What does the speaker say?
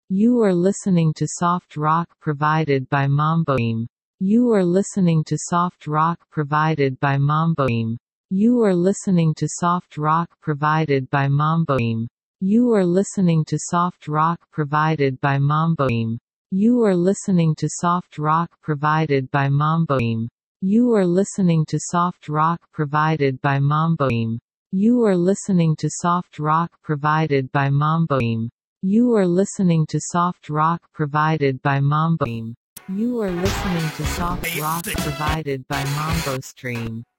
You are listening to soft rock provided by Mamboim. You are listening to soft rock provided by Mamboim. You are listening to soft rock provided by Mamboim. You are listening to soft rock provided by Mamboim. You are listening to soft rock provided by Mamboim. You are listening to soft rock provided by Mamboim. You are listening to soft rock provided by Mamboim. You are listening to soft rock provided by Mamboim. You are listening to soft rock provided by MamboStream.